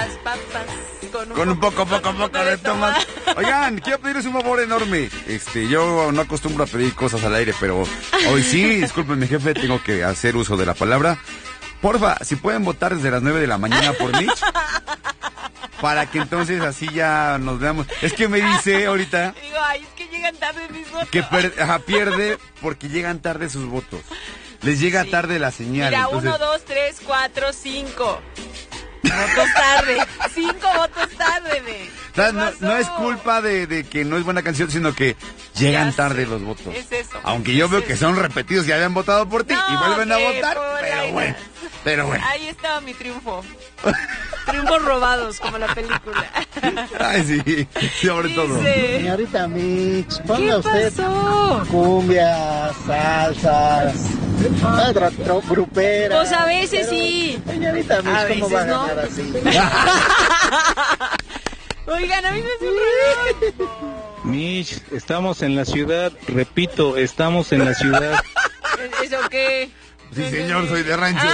las papas con un poco de tomate. Oigan, quiero pedirles un favor enorme. Yo no acostumbro a pedir cosas al aire, pero hoy sí, discúlpenme, jefe, tengo que hacer uso de la palabra. Porfa, si pueden votar desde las 9 de la mañana por Mitch, para que entonces así ya nos veamos. Es que me dice ahorita... Digo, ay, es que llegan tarde mis votos. Que pierde porque llegan tarde sus votos. Les llega tarde la señal. Mira, entonces... 1, 2, 3, 4, 5. Votos tarde. 5 votos tarde, no es culpa de que no es buena canción, sino que llegan tarde los votos. Es eso. Aunque yo veo que son repetidos y habían votado por ti y vuelven a votar, pero bueno. Ahí estaba mi triunfo. Triunfos robados, como la película. Ay, sí, sobre todo. Señorita Mitch, ponga ¿Qué usted pasó? cumbias, salsas, grupera. Pues a veces sí. Señorita Mitch, ¿cómo va a ganar así? Oigan, a mí me hace un rollo. Mitch, estamos en la ciudad, repito, estamos en la ciudad. ¿Eso qué? Sí, señor, soy de rancho.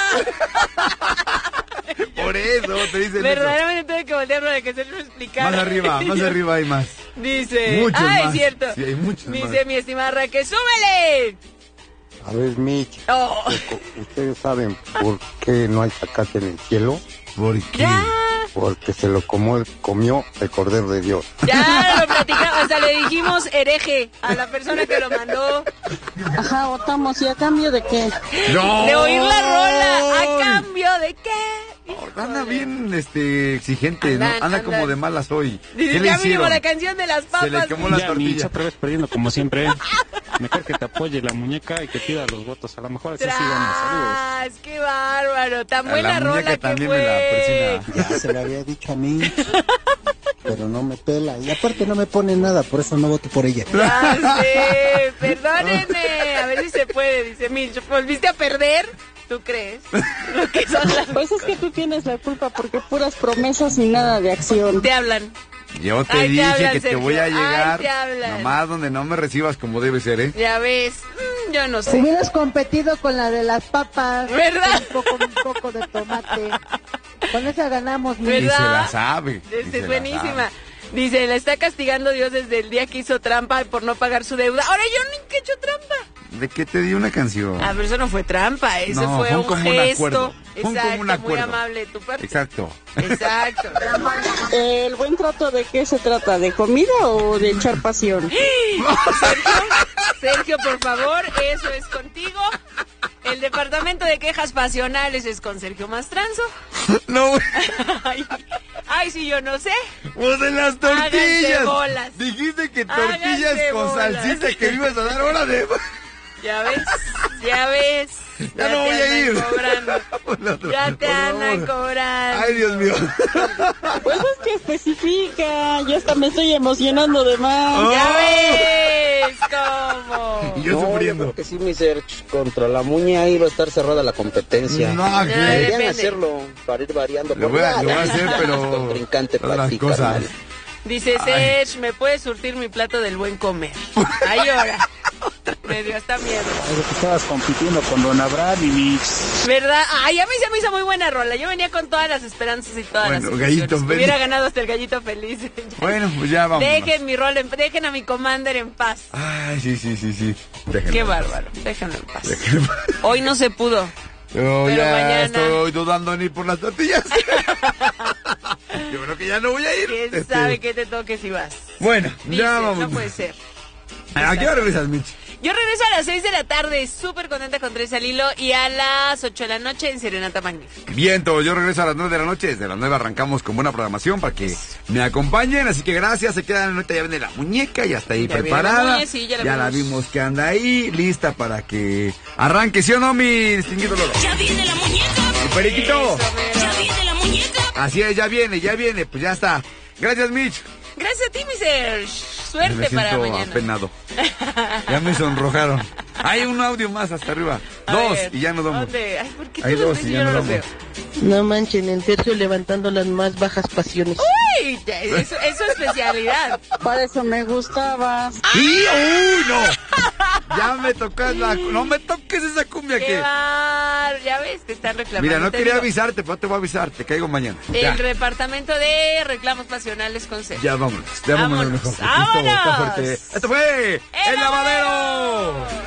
Por eso te dicen verdaderamente tengo que voltearlo de que se lo explicara. Más arriba hay más. Dice, muchos más. Es cierto. Sí, hay muchos dice más. Mi estimada Raquel, ¡súbele! A ver, Mitch, ¿ustedes saben por qué no hay zacate en el cielo? ¿Por qué? Ya. Porque se lo comió el Cordero de Dios. Ya lo platicamos, hasta le dijimos hereje a la persona que lo mandó. Ajá, votamos, ¿y a cambio de qué? ¡No! De oír la rola, ¿a cambio de qué? Anda bien exigente, ¿no? Anda como de malas hoy. Dice, ¿Qué le ya mínimo hicieron? la canción de las papas. Se le quemó la tortilla. Otra vez perdiendo como siempre. Mejor que te apoye la muñeca y que pida los votos. A lo mejor así sí vamos. Saludos. ¡Qué bárbaro! Tan buena rola que también fue. Ya se lo había dicho a mí, pero no me pela. Y aparte no me pone nada, por eso no voto por ella. Ya sé, perdónenme. A ver si se puede, dice Mitch. ¿Volviste a perder? ¿Tú crees? Lo que son las... Pues es que tú tienes la culpa porque puras promesas y nada de acción. Te hablan. Yo te dije hablan, que Sergio. te voy a llegar. Te hablan. Nomás donde no me recibas como debe ser, ¿eh? Ya ves, yo no sé. Hubieras competido con la de las papas. ¿Verdad? Un poco de tomate. Con esa ganamos. ¿Verdad? Y se la sabe. Es buenísima. Dice, la está castigando Dios desde el día que hizo trampa por no pagar su deuda. Ahora yo nunca he hecho trampa. ¿De qué te di una canción? Ah, pero eso no fue trampa, eso No, fue un como gesto. Exacto, Muy amable de tu parte. Exacto. Exacto. ¿El buen trato de qué se trata? ¿De comida o de echar pasión? Sergio, por favor, eso es contigo. El departamento de quejas pasionales es con Sergio Mastranzo. No. Ay, sí, yo no sé. Pues de las tortillas. Háganse bolas. Dijiste que tortillas Háganse con bolas. salsita que me ibas a dar hora de... Ya ves, ya ves. Ya no voy a ir. Cobrando. Ya te andan cobrando. Ay, Dios mío. Pues es que especifica. Yo hasta me estoy emocionando de más. Oh. Ya ves cómo. Y yo sufriendo. Yo creo que sí, mi Serge, contra la muña iba a estar cerrada la competencia. No, que deberían hacerlo para ir variando. Lo voy a hacer, pero contrincante para las ti, cosas. carnal. Dice Serge, ¿me puedes surtir mi plato del buen comer? Ay, ahora. Me dio hasta miedo. Eso que estabas compitiendo con Don Abraham y Mitch. ¿Verdad? Ay, a mí se me hizo muy buena rola. Yo venía con todas las esperanzas y todas las ilusiones. Gallito feliz. Hubiera ganado hasta el gallito feliz. Bueno, pues ya vamos. Dejen mi rol, dejen a mi commander en paz. Ay, sí. Déjenlo. Qué bárbaro, déjenlo en paz. Hoy no se pudo. Pero ya mañana estoy dudando ni por las tortillas. Yo creo que ya no voy a ir. ¿Quién sabe qué te toque si vas? Bueno, Dice, ya vamos. no puede ser. ¿A qué hora regresas, Mitch? Yo regreso a las 6 de la tarde, súper contenta con Tres al Hilo, y a las 8 de la noche en Serenata Magnífica. Viento, yo regreso a las 9 de la noche. Desde las 9 arrancamos con buena programación para que me acompañen. Así que gracias, se quedan. Ahorita ya viene la muñeca, ya está ahí Ya preparada. viene la muñe, sí, ya la vimos que anda ahí, lista para que arranque, ¿sí o no, mi distinguido Lolo? Ya viene la muñeca. ¿Y Periquito? Ya viene la muñeca. Así es, ya viene, pues ya está. Gracias, Mitch. Gracias a ti, mi Serge. Suerte Me para siento mañana. apenado. Ya me sonrojaron. Hay un audio más hasta arriba. A Dos ver, y ya nos vamos. ¿dónde? Ay, ¿por qué Hay tú los dos ves y y ya yo no nos los veo? vamos. No manchen, el Sergio levantando las más bajas pasiones. Uy, eso es especialidad. Para eso me gustabas. ¡Y! ¡Uy, no! Ya me tocas no me toques esa cumbia ¡Qué bar! Ya ves, te están reclamando. Mira, no quería avisarte, pero te voy a avisar. Te caigo mañana. El departamento de reclamos pasionales con C. Ya vámonos. Ya vámonos mejor. ¡Vámonos! Esto fue El Lavadero.